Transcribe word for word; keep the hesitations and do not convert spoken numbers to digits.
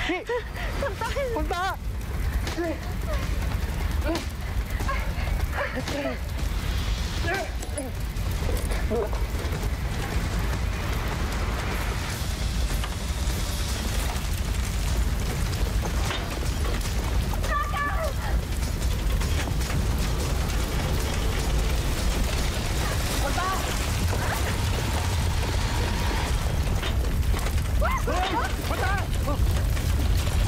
นี่คุณตาคุณตาดู